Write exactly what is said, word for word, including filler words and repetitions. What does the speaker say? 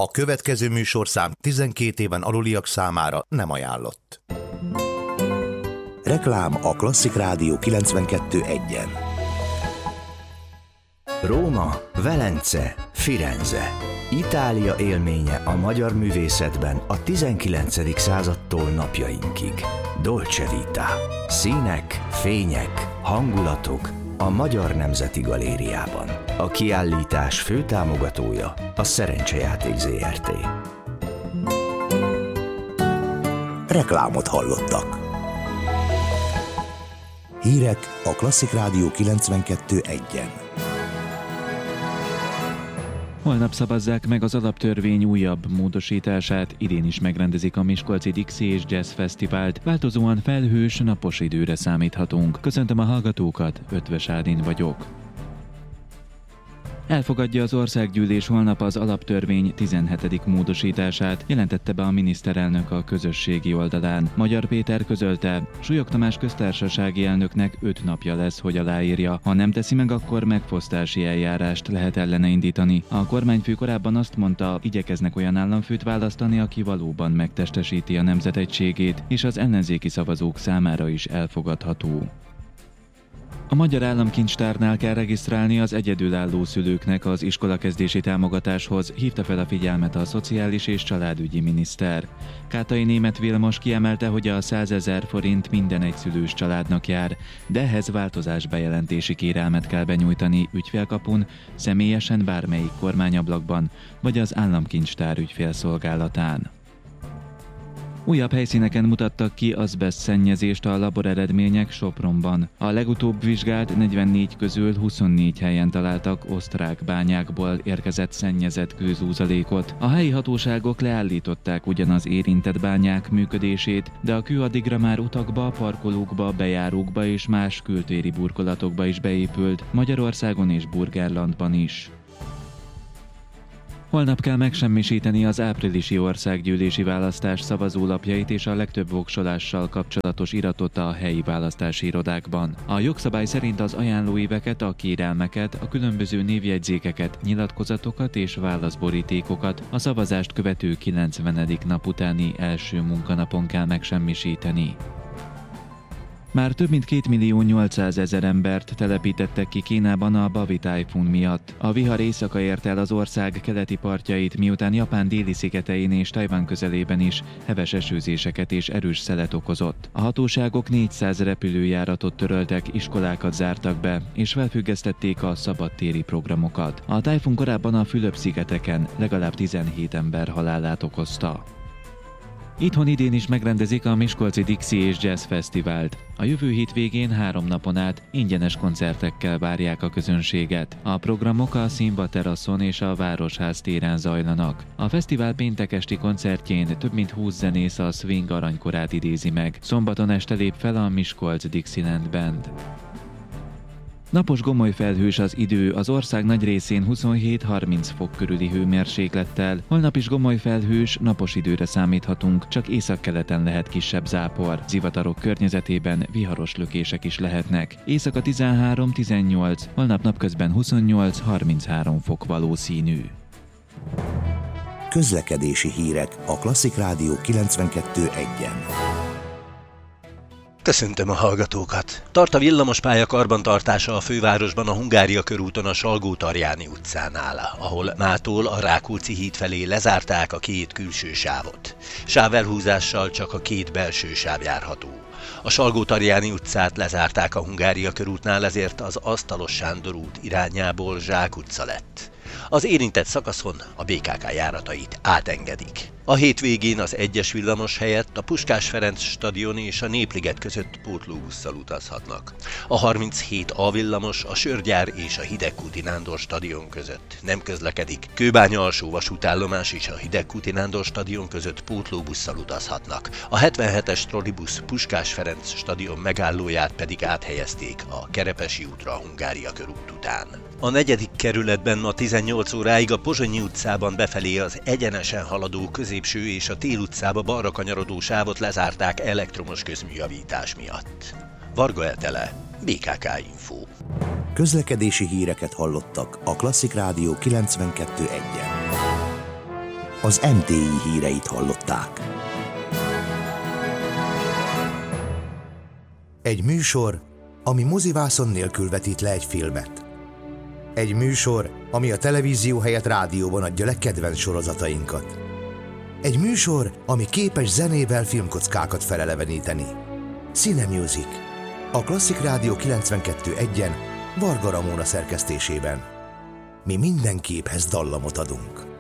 A következő műsorszám tizenkét éven aluliak számára nem ajánlott. Reklám a Klasszik Rádió kilencvenkettő egyen. Róma, Velence, Firenze. Itália élménye a magyar művészetben a tizenkilencedik századtól napjainkig. Dolce Vita. Színek, fények, hangulatok a Magyar Nemzeti Galériában. A kiállítás főtámogatója a Szerencsejáték zé er té. Reklámot hallottak. Hírek a Klasszik Rádió kilencvenkettő egyen. Holnap szavazzák meg az alaptörvény újabb módosítását, idén is megrendezik a Miskolci Dixie és Jazz Fesztivált. Változóan felhős, napos időre számíthatunk. Köszöntöm a hallgatókat, Ötvös Ádin vagyok. Elfogadja az országgyűlés holnap az alaptörvény tizenhetedik módosítását, jelentette be a miniszterelnök a közösségi oldalán. Magyar Péter közölte, Súlyog Tamás köztársasági elnöknek öt napja lesz, hogy aláírja. Ha nem teszi meg, akkor megfosztási eljárást lehet ellene indítani. A kormányfő korábban azt mondta, igyekeznek olyan államfőt választani, aki valóban megtestesíti a nemzet egységét, és az ellenzéki szavazók számára is elfogadható. A Magyar Államkincstárnál kell regisztrálni az egyedülálló szülőknek az iskolakezdési támogatáshoz, hívta fel a figyelmet a Szociális és Családügyi miniszter. Kátai Németh Vilmos kiemelte, hogy a százezer forint minden egyszülős családnak jár, de ehhez változásbejelentési kérelmet kell benyújtani ügyfélkapun, személyesen bármelyik kormányablakban, vagy az Államkincstár ügyfélszolgálatán. Újabb helyszíneken mutattak ki azbeszt szennyezést a laboreredmények Sopronban. A legutóbb vizsgált negyvennégy közül huszonnégy helyen találtak osztrák bányákból érkezett szennyezett kőzúzalékot. A helyi hatóságok leállították ugyan az érintett bányák működését, de a kő addigra már utakba, parkolókba, bejárókba és más kültéri burkolatokba is beépült, Magyarországon és Burgenlandban is. Holnap kell megsemmisíteni az áprilisi országgyűlési választás szavazólapjait és a legtöbb voksolással kapcsolatos iratot a helyi választási irodákban. A jogszabály szerint az ajánlóíveket, a kérelmeket, a különböző névjegyzékeket, nyilatkozatokat és válaszborítékokat a szavazást követő kilencvenedik nap utáni első munkanapon kell megsemmisíteni. Már több mint két millió nyolcszázezer embert telepítettek ki Kínában a Bavi tájfun miatt. A vihar éjszaka ért el az ország keleti partjait, miután Japán déli szigetein és Tajvan közelében is heves esőzéseket és erős szelet okozott. A hatóságok négyszáz repülőjáratot töröltek, iskolákat zártak be, és felfüggesztették a szabadtéri programokat. A tájfun korábban a Fülöp-szigeteken legalább tizenhét ember halálát okozta. Itthon idén is megrendezik a Miskolci Dixie és Jazz Fesztivált. A jövő hétvégén három napon át ingyenes koncertekkel várják a közönséget. A programok a Színva teraszon és a Városház téren zajlanak. A fesztivál péntek esti koncertjén több mint húsz zenész a swing aranykorát idézi meg. Szombaton este lép fel a Miskolc Dixieland Band. Napos gomoly felhős az idő, az ország nagy részén huszonhét-harminc fok körüli hőmérséklettel. Holnap is gomoly felhős, napos időre számíthatunk, csak északkeleten lehet kisebb zápor. Zivatarok környezetében viharos lökések is lehetnek. Éjszaka tizenhárom-tizennyolc, holnap napközben huszonnyolc-harminchárom fok valószínű. Közlekedési hírek a Klasszik Rádió kilencvenkettő egyen. Köszöntöm a hallgatókat! Tart a villamospálya karbantartása a fővárosban a Hungária körúton a Salgó-Tarjáni utcánál, ahol mától a Rákóczi híd felé lezárták a két külső sávot. Sávelhúzással csak a két belső sáv járható. A Salgó-Tarjáni utcát lezárták a Hungária körútnál, ezért az Asztalos Sándor út irányából Zsák utca lett. Az érintett szakaszon a bé ká ká járatait átengedik. A hétvégén az egyes villamos helyett a Puskás Ferenc stadion és a Népliget között pótlóbusszal utazhatnak. A harminchét A villamos a Sörgyár és a Hidegkúti Nándor stadion között nem közlekedik. Kőbánya alsó vasútállomás és a Hidegkúti Nándor stadion között pótlóbusszal utazhatnak. A hetvenhetes trollibusz Puskás Ferenc stadion megállóját pedig áthelyezték a Kerepesi útra a Hungária körút után. A negyedik kerületben ma tizennyolc óráig a Pozsonyi utcában befelé az egyenesen haladó középső és a Tél utcába balra kanyarodó sávot lezárták elektromos közműjavítás miatt. Varga Etele, bé ká ká Info. Közlekedési híreket hallottak a Klasszik Rádió kilencvenkettő egyen. az em té i híreit hallották. Egy műsor, ami mozivászon nélkül vetít le egy filmet. Egy műsor, ami a televízió helyett rádióban adja le kedvenc sorozatainkat. Egy műsor, ami képes zenével filmkockákat feleleveníteni. Cinemusic. A Klasszik Rádió kilencvenkettő egyen Varga Ramóna szerkesztésében. Mi minden képhez dallamot adunk.